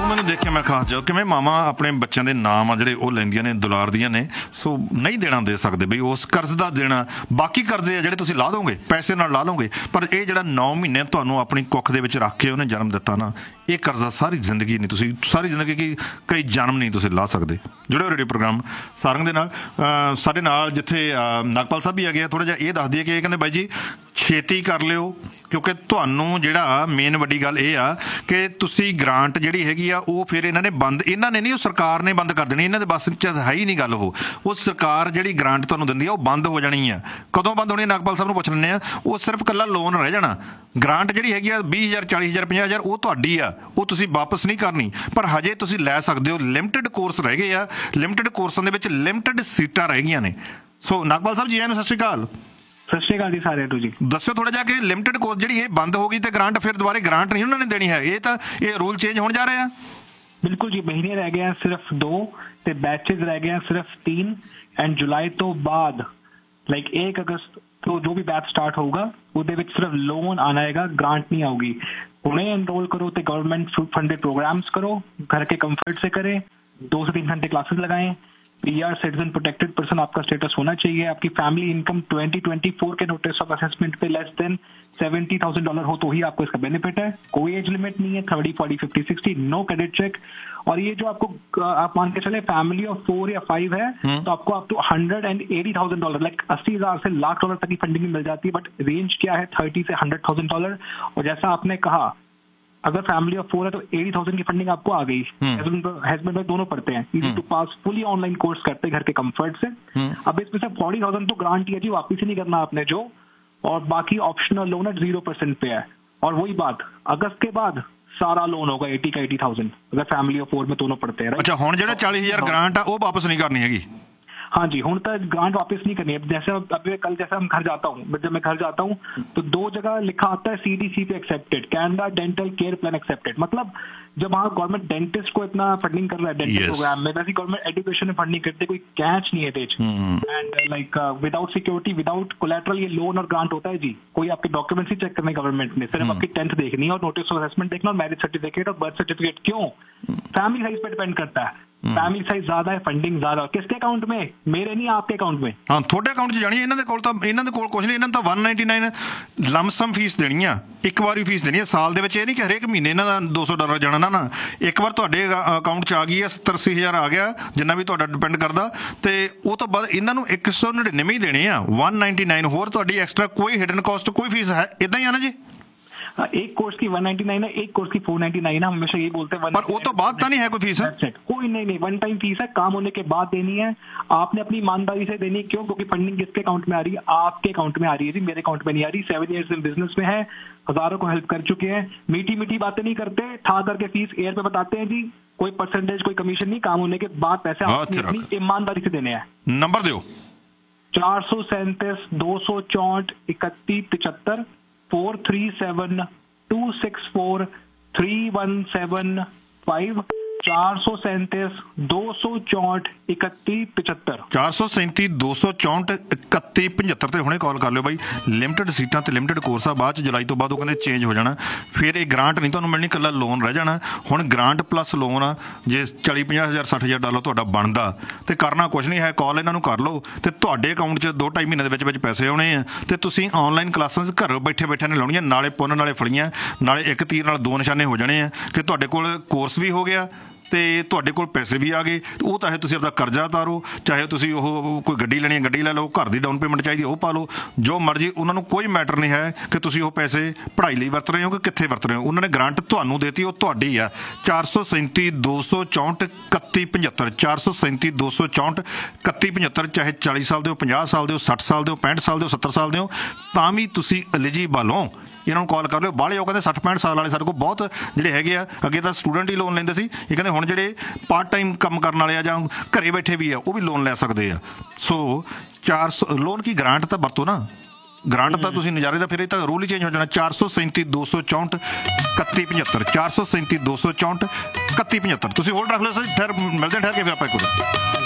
ਤੂੰ ਮੈਨੂੰ ਦੇਖਿਆ ਮੈਂ ਖਾਸ ਜਾ ਕਿਵੇਂ ਮਾਵਾਂ ਆਪਣੇ ਬੱਚਿਆਂ ਦੇ ਨਾਮ ਆ ਜਿਹੜੇ ਉਹ ਲੈਂਦੀਆਂ ਨੇ, ਦੁਲਾਰਦੀਆਂ ਨੇ। ਸੋ ਨਹੀਂ ਦੇਣਾ ਦੇ ਸਕਦੇ ਬਈ ਉਸ ਕਰਜ਼ ਦਾ ਦੇਣਾ। ਬਾਕੀ ਕਰਜ਼ੇ ਆ ਜਿਹੜੇ ਤੁਸੀਂ ਲਾ ਦੋਗੇ, ਪੈਸੇ ਨਾਲ ਲਾ ਲਓਗੇ, ਪਰ ਇਹ ਜਿਹੜਾ 9 ਮਹੀਨੇ ਤੁਹਾਨੂੰ ਆਪਣੀ ਕੁੱਖ ਦੇ ਵਿੱਚ ਰੱਖ ਕੇ ਉਹਨੇ ਜਨਮ ਦਿੱਤਾ ਨਾ, ਇਹ ਕਰਜ਼ਾ ਸਾਰੀ ਜ਼ਿੰਦਗੀ ਨਹੀਂ, ਤੁਸੀਂ ਸਾਰੀ ਜ਼ਿੰਦਗੀ ਕੀ ਕਈ ਜਨਮ ਨਹੀਂ ਤੁਸੀਂ ਲਾ ਸਕਦੇ। ਜੁੜਿਓ ਰੇਡੀਓ ਪ੍ਰੋਗਰਾਮ ਸਾਰੰਗ ਦੇ ਨਾਲ। ਸਾਡੇ ਨਾਲ ਜਿੱਥੇ ਨਾਗਪਾਲ ਸਾਹਿਬ ਵੀ ਹੈਗੇ ਆ, ਥੋੜ੍ਹਾ ਜਿਹਾ ਇਹ ਦੱਸ ਦਈਏ ਕਿ ਇਹ ਕਹਿੰਦੇ ਬਾਈ ਜੀ ਛੇਤੀ ਕਰ ਲਿਓ, ਕਿਉਂਕਿ ਤੁਹਾਨੂੰ ਜਿਹੜਾ ਮੇਨ ਵੱਡੀ ਗੱਲ ਇਹ ਆ ਕਿ ਤੁਸੀਂ ਗ੍ਰਾਂਟ ਜਿਹੜੀ ਹੈਗੀ ਆ ਉਹ ਫਿਰ ਇਹਨਾਂ ਨੇ ਨਹੀਂ, ਉਹ ਸਰਕਾਰ ਨੇ ਬੰਦ ਕਰ ਦੇਣੀ। ਇਹਨਾਂ ਦੇ ਬਸ 'ਚ ਹੈ ਹੀ ਨਹੀਂ ਗੱਲ। ਉਹ ਸਰਕਾਰ ਜਿਹੜੀ ਗ੍ਰਾਂਟ ਤੁਹਾਨੂੰ ਦਿੰਦੀ ਆ ਉਹ ਬੰਦ ਹੋ ਜਾਣੀ ਆ। ਕਦੋਂ ਬੰਦ ਹੋਣੀ? ਨਾਗਪਾਲ ਸਾਹਿਬ ਨੂੰ ਪੁੱਛ ਲੈਂਦੇ ਆ। ਉਹ ਸਿਰਫ ਇਕੱਲਾ ਲੋਨ ਰਹਿ ਜਾਣਾ। ਗ੍ਰਾਂਟ ਜਿਹੜੀ ਹੈਗੀ ਆ 20,000 40,000 50,000 ਉਹ ਤੁਹਾਡੀ ਆ, ਉਹ ਤੁਸੀਂ ਵਾਪਸ ਨਹੀਂ ਕਰਨੀ, ਪਰ ਹਜੇ ਤੁਸੀਂ ਲੈ ਸਕਦੇ ਹੋ। ਲਿਮਟਿਡ ਕੋਰਸ ਰਹਿ ਗਏ ਆ, ਲਿਮਟਿਡ ਕੋਰਸਾਂ ਦੇ ਵਿੱਚ ਲਿਮਟਿਡ ਸੀਟਾਂ ਰਹਿ ਗਈਆਂ ਨੇ। ਸੋ ਨਾਗਪਾਲ ਸਾਹਿਬ ਜੀ ਆਇਆਂ ਨੂੰ ਸਤਿ ਸ਼੍ਰੀ ਅਕਾਲ। ਸਤਿ ਸ਼੍ਰੀ ਅਕਾਲ ਜੀ ਸਾਰਿਆਂ ਨੂੰ। ਜੀ ਦੱਸੋ ਥੋੜਾ ਜਿਹਾ ਕਿ ਲਿਮਟਿਡ ਕੋਰਸ ਜਿਹੜੀ ਇਹ ਬੰਦ ਹੋ ਗਈ ਤੇ ਗ੍ਰਾਂਟ ਫਿਰ ਦੁਬਾਰੇ ਗ੍ਰਾਂਟ ਨਹੀਂ ਉਹਨਾਂ ਨੇ ਦੇਣੀ ਹੈ, ਇਹ ਰੂਲ ਚੇਂਜ ਹੋਣ ਜਾ ਰਹੇ ਆ। ਬਿਲਕੁਲ ਜੀ, ਮਹੀਨੇ ਰਹਿ ਗਏ ਸਿਰਫ 2 ਤੇ ਬੈਚेस ਰਹਿ ਗਏ ਸਿਰਫ 3 ਐਂਡ ਜੁਲਾਈ ਤੋਂ ਬਾਅਦ ਲਾਈਕ 1 ਅਗਸਤ ਤੋਂ ਜੋ ਵੀ ਬੈਚ ਸਟਾर्ट ਹੋਊਗਾ ਉਹਦੇ ਵਿੱਚ ਸਿਰਫ ਲੋਨ ਆਣਾ ਹੈਗਾ, ਗ੍ਰਾंट नहीं आऊगी। उन्हें एनरोल करो तो गवर्नमेंट फंडेड प्रोग्राम्स करो, घर के कंफर्ट से करें, 2 से 3 घंटे क्लासेस लगाएं। PR सिटीजन प्रोटेक्टेड पर्सन आपका स्टेटस होना चाहिए। आपकी फैमिली इनकम 2024 के नोटिस ऑफ असेसमेंट पे लेस देन $70,000 हो तो ही आपको इसका बेनिफिट है। कोई एज लिमिट नहीं है, 30, 40, 50, 60, नो क्रेडिट चेक। और ये जो आपको आप मान के चले फैमिली ऑफ 4 या 5 है तो आपको अप टू $180,000 लाइक $80,000 से $1,00,000 तक की फंडिंग मिल जाती है। बट रेंज क्या है? $30,000 से $100,000। और जैसा आपने कहा अगर फैमिली ऑफ 4 है तो 80,000 की फंडिंग आपको आ गई। हस्बैंड वाइफ दोनों पढ़ते हैं, easy to pass, fully online course करते हैं घर के कंफर्ट से। अब इसमें से 40,000 तो ग्रांट ही है जी, वापिस ही नहीं करना आपने जो, और बाकी ऑप्शनल लोन है 0% पे है। और वही बात अगस्त के बाद सारा लोन होगा 80 का 80,000 अगर फैमिली ऑफ 4 में दोनों पढ़ते हैं। अच्छा, हुण जेड़ा 40,000 ग्रांट है वो वापस नहीं करनी हैगी। हाँ जी, हूँ तक ग्रांट वापस नहीं करनी है। जैसे अभी कल जैसे हम घर जाता हूँ, जब मैं घर जाता हूँ तो 2 जगह लिखा आता है CDC पे accepted, Canada dental care plan accepted. मतलब जब वहाँ गवर्नमेंट डेंटिस्ट को इतना फंडिंग कर रहा है डेंटल प्रोग्राम में, वैसे गवर्नमेंट एजुकेशन में फंडिंग करते, कोई कैच नहीं है तेज। And like without security without collateral ये लोन और ग्रांट होता है जी। कोई आपके डॉक्यूमेंट्स ही चेक करने गवर्नमेंट ने, सिर्फ आपकी 10th देखनी है और नोटिस ऑफ असेसमेंट देखना और मैरिज सर्टिफिकेट और बर्थ सर्टिफिकेट। क्यों? फैमिली साइज पे डिपेंड करता है। फैमिली साइज ज्यादा है, फंडिंग ज्यादा। किसके अकाउंट में? मेरे नहीं, आपके अकाउंट में। हाँ, थोड़े अकाउंट 'ਚ ਜਾਣੀ। ਇਹਨਾਂ ਦੇ ਕੋਲ ਕੁਝ ਨਹੀਂ, ਇਹਨਾਂ ਨੂੰ ਤਾਂ 199 ਲਮਸਮ ਫੀਸ ਦੇਣੀ ਆ, ਇੱਕ ਵਾਰੀ ਫੀਸ ਦੇਣੀ ਆ ਸਾਲ ਦੇ ਵਿੱਚ। ਇਹ ਨਹੀਂ ਕਿ ਹਰੇਕ ਮਹੀਨੇ ਇਹਨਾਂ ਦਾ $200 ਜਾਣਾ ਨਾ। ਇੱਕ ਵਾਰ ਤੁਹਾਡੇ ਅਕਾਊਂਟ 'ਚ ਆ ਗਈ ਹੈ 70-80,000 ਆ ਗਿਆ, ਜਿੰਨਾ ਵੀ ਤੁਹਾਡਾ ਡਿਪੈਂਡ ਕਰਦਾ, ਤੇ ਉਹ ਤੋਂ ਬਾਅਦ ਇਹਨਾਂ ਨੂੰ 199 ਹੀ ਦੇਣੇ ਆ, 199। ਹੋਰ ਤੁਹਾਡੀ ਐਕਸਟਰਾ ਕੋਈ ਹਿਡਨ ਕਾਸਟ ਕੋਈ ਫੀਸ ਹੈ ਇਦਾਂ ਹੀ ਆ ਨਾ जी। एक कोर्स की 199 है, एक कोर्स की 499 है। हम हमेशा ये बोलते हैं पर वो तो बात तो नहीं है कोई फीस है, कोई नहीं, 1 टाइम फीस है, काम होने के बाद देनी है। आपने अपनी ईमानदारी से देनी। क्यों? क्योंकि फंडिंग किसके अकाउंट में आ रही है? आपके अकाउंट में आ रही है जी, मेरे अकाउंट में नहीं आ रही। 7 years in बिजनेस में है, हजारों को हेल्प कर चुके हैं। मीठी मीठी बातें नहीं करते, ठा करके फीस एयर पे बताते हैं जी। कोई परसेंटेज कोई कमीशन नहीं, काम होने के बाद पैसे आपने अपनी ईमानदारी से देने हैं। नंबर दो 437 264 31 75 437 264 3175 437 264 31 75 437 264 31 75 ਤੇ ਹੁਣੇ ਕਾਲ ਕਰ ਲਿਓ ਬਾਈ। ਲਿਮਟਿਡ ਸੀਟਾਂ ਤੇ ਲਿਮਟਿਡ ਕੋਰਸ ਆ। ਬਾਅਦ 'ਚ ਜੁਲਾਈ ਤੋਂ ਬਾਅਦ ਉਹ ਕਹਿੰਦੇ ਚੇਂਜ ਹੋ ਜਾਣਾ। ਫਿਰ ਇਹ ਗ੍ਰਾਂਟ ਨਹੀਂ ਤੁਹਾਨੂੰ ਮਿਲਣੀ, ਇਕੱਲਾ ਲੋਨ ਰਹਿ ਜਾਣਾ। ਹੁਣ ਗ੍ਰਾਂਟ ਪਲੱਸ ਲੋਨ ਆ। ਜੇ 40-50,000 $60,000 ਤੁਹਾਡਾ ਬਣਦਾ ਤੇ ਕਰਨਾ ਕੁਛ ਨਹੀਂ ਹੈ, ਕਾਲ ਇਹਨਾਂ ਨੂੰ ਕਰ ਲਓ ਤੇ ਤੁਹਾਡੇ ਅਕਾਊਂਟ 'ਚ 2-2.5 ਮਹੀਨੇ ਦੇ ਵਿੱਚ ਪੈਸੇ ਆਉਣੇ ਆ ਤੇ ਤੁਸੀਂ ਆਨਲਾਈਨ ਕਲਾਸਾਂ ਘਰੋਂ ਬੈਠੇ ਨੇ ਲਾਉਣੀਆਂ। ਨਾਲੇ ਪੁੰਨ ਨਾਲੇ ਫਲੀਆਂ, ਨਾਲੇ ਇੱਕ ਤੀਰ ਨਾਲ 2 ਨਿਸ਼ਾਨੇ ਹੋ ਜਾਣੇ ਆ ਕਿ ਤੁਹਾਡੇ ਕੋਲ ਕੋਰਸ ਵੀ ਹੋ ਗਿਆ ਤੇ ਤੁਹਾਡੇ ਕੋਲ ਪੈਸੇ ਵੀ ਆ ਗਏ। ਉਹ ਚਾਹੇ ਤੁਸੀਂ ਆਪਦਾ ਕਰਜ਼ਾ ਉਤਾਰੋ, ਚਾਹੇ ਤੁਸੀਂ ਉਹ ਕੋਈ ਗੱਡੀ ਲੈਣੀ ਹੈ ਗੱਡੀ ਲੈ ਲਓ, ਘਰ ਦੀ ਡਾਊਨ ਪੇਮੈਂਟ ਚਾਹੀਦੀ ਉਹ ਪਾ ਲਓ, ਜੋ ਮਰਜ਼ੀ। ਉਹਨਾਂ ਨੂੰ ਕੋਈ ਮੈਟਰ ਨਹੀਂ ਹੈ ਕਿ ਤੁਸੀਂ ਉਹ ਪੈਸੇ ਪੜ੍ਹਾਈ ਲਈ ਵਰਤ ਰਹੇ ਹੋ ਕਿ ਕਿੱਥੇ ਵਰਤ ਰਹੇ ਹੋ। ਉਹਨਾਂ ਨੇ ਗ੍ਰਾਂਟ ਤੁਹਾਨੂੰ ਦੇਤੀ, ਉਹ ਤੁਹਾਡੀ ਆ। 437 264 31 75 437 264 31 75। ਚਾਹੇ 40 ਸਾਲ ਦੇ ਹੋ, 50 ਸਾਲ ਦੇ ਹੋ, 60 ਸਾਲ ਦੇ ਹੋ, 65 ਸਾਲ ਦੇ ਹੋ, 70 ਸਾਲ ਦੇ ਹੋ, ਤਾਂ ਵੀ ਤੁਸੀਂ ਐਲੀਜੀਬਲ ਹੋ। ਇਹਨਾਂ ਨੂੰ ਕਾਲ ਕਰ ਲਿਓ। ਬਾਹਲੇ ਉਹ ਕਹਿੰਦੇ 60-65 ਸਾਲ ਵਾਲੇ ਸਾਡੇ ਕੋਲ ਬਹੁਤ ਜਿਹੜੇ ਹੈਗੇ ਆ। ਅੱਗੇ ਤਾਂ ਸਟੂਡੈਂਟ ਹੀ ਲੋਨ ਲੈਂਦੇ ਸੀ, ਇਹ ਕਹਿੰਦੇ ਹੁਣ ਜਿਹੜੇ ਪਾਰਟ ਟਾਈਮ ਕੰਮ ਕਰਨ ਵਾਲੇ ਆ ਜਾਂ ਘਰੇ ਬੈਠੇ ਵੀ ਆ ਉਹ ਵੀ ਲੋਨ ਲੈ ਸਕਦੇ ਆ। ਸੋ 400 ਲੋਨ ਕੀ ਗ੍ਰਾਂਟ ਤਾਂ ਵਰਤੋ ਨਾ, ਗ੍ਰਾਂਟ ਤਾਂ ਤੁਸੀਂ ਨਜ਼ਾਰੇ ਦਾ। ਫਿਰ ਇਹ ਤਾਂ ਰੂਲ ਹੀ ਚੇਂਜ ਹੋ ਜਾਣਾ। 437 264 31 75 437 264 31 75। ਤੁਸੀਂ ਹੋਲਡ ਰੱਖ ਲਿਓ ਸਰ, ਫਿਰ ਮਿਲਦੇ ਠਹਿਰ ਕੇ ਫਿਰ ਆਪਾਂ ਇੱਕ